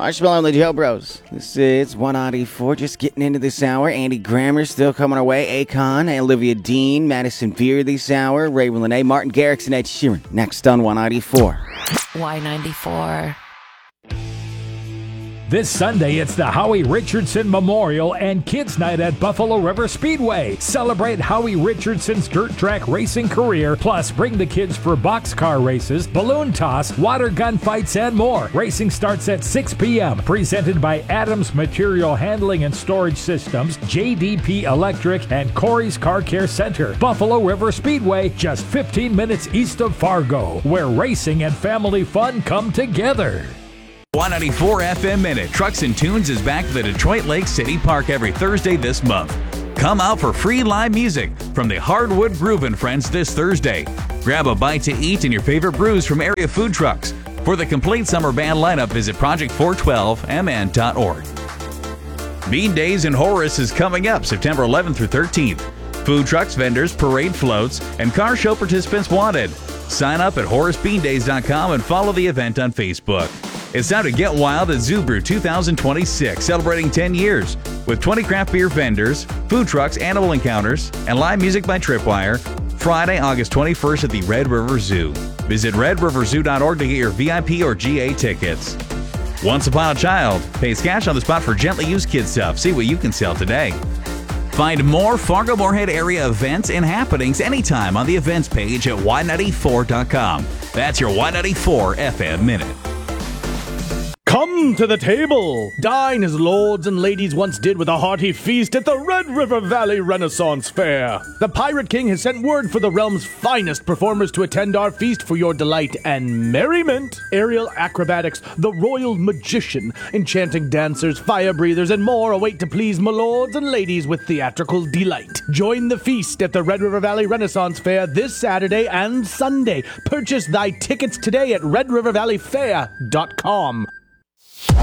Marshmallow and the Joe Bros. This is 194, just getting into this hour. Andy Grammer still coming our way. Akon, Olivia Dean, Madison Beer this hour. Raven Lene, Martin Garrix, and Ed Sheeran. Next on 194. Y94. This Sunday, it's the Howie Richardson Memorial and Kids Night at Buffalo River Speedway. Celebrate Howie Richardson's dirt track racing career, plus bring the kids for boxcar races, balloon toss, water gun fights, and more. Racing starts at 6 p.m. Presented by Adams Material Handling and Storage Systems, JDP Electric, and Corey's Car Care Center. Buffalo River Speedway, just 15 minutes east of Fargo, where racing and family fun come together. 194 FM Minute Trucks and Tunes is back at the Detroit Lake City Park every Thursday this month. Come out for free live music from the Hardwood Groove and Friends this Thursday. Grab a bite to eat and your favorite brews from area food trucks. For the complete summer band lineup, visit project412mn.org. Bean Days in Horace is coming up September 11th through 13th. Food trucks, vendors, parade floats, and car show participants wanted. Sign up at horacebeandays.com and follow the event on Facebook. It's time to get wild at Zoo Brew 2026, celebrating 10 years. With 20 craft beer vendors, food trucks, animal encounters, and live music by Tripwire, Friday, August 21st at the Red River Zoo. Visit redriverzoo.org to get your VIP or GA tickets. Once Upon a Child pays cash on the spot for gently used kid stuff. See what you can sell today. Find more Fargo-Moorhead area events and happenings anytime on the events page at y94.com. That's your Y94 FM Minute. Come to the table! Dine as lords and ladies once did with a hearty feast at the Red River Valley Renaissance Fair. The Pirate King has sent word for the realm's finest performers to attend our feast for your delight and merriment. Aerial acrobatics, the royal magician, enchanting dancers, fire breathers, and more await to please my lords and ladies with theatrical delight. Join the feast at the Red River Valley Renaissance Fair this Saturday and Sunday. Purchase thy tickets today at redrivervalleyfair.com.